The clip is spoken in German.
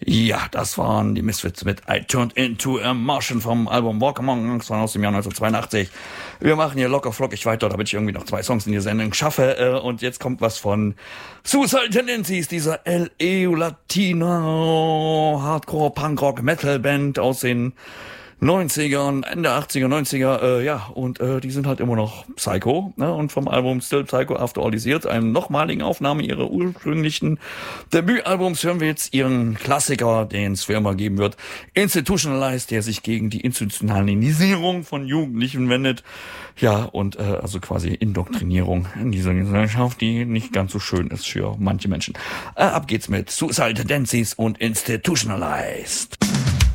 Ja, das waren die Misfits mit I Turned Into a Martian vom Album Walk Among Us aus dem Jahr 1982. Wir machen hier locker flockig weiter, damit ich irgendwie noch 2 Songs in die Sendung schaffe. Und jetzt kommt was von Suicidal Tendencies, dieser LA Latino Hardcore Punkrock Metal Band aus den 90ern, Ende 80er, 90er, und die sind halt immer noch Psycho, ne? Und vom Album Still Psycho After All These Years, einer nochmaligen Aufnahme ihrer ursprünglichen Debütalbums, hören wir jetzt ihren Klassiker, den es für immer geben wird, Institutionalized, der sich gegen die Institutionalisierung von Jugendlichen wendet. Ja, und also quasi Indoktrinierung in dieser Gesellschaft, die nicht ganz so schön ist für manche Menschen. Ab geht's mit Suicidal Tendencies und Institutionalized.